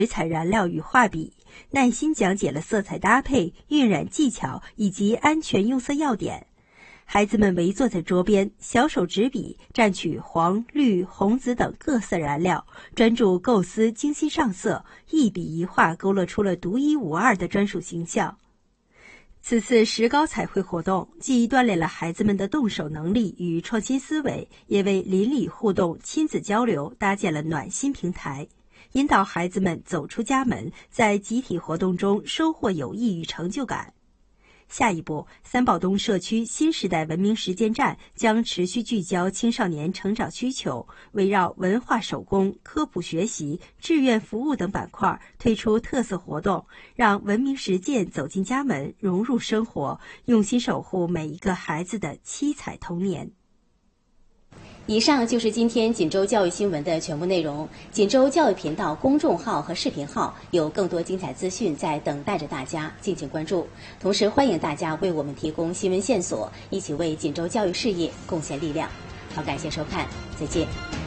水彩燃料与画笔，耐心讲解了色彩搭配、晕染技巧以及安全用色要点。孩子们围坐在桌边，小手执笔，蘸取黄、绿、红、紫等各色燃料，专注构思，精心上色，一笔一画勾勒出了独一无二的专属形象。此次石膏彩绘活动既锻炼了孩子们的动手能力与创新思维，也为邻里互动、亲子交流搭建了暖心平台，引导孩子们走出家门，在集体活动中收获友谊与成就感。下一步，三宝东社区新时代文明实践站将持续聚焦青少年成长需求，围绕文化手工、科普学习、志愿服务等板块推出特色活动，让文明实践走进家门，融入生活，用心守护每一个孩子的七彩童年。 以上就是今天锦州教育新闻的全部内容。锦州教育频道公众号和视频号有更多精彩资讯在等待着大家，敬请关注。同时，欢迎大家为我们提供新闻线索，一起为锦州教育事业贡献力量。好，感谢收看，再见。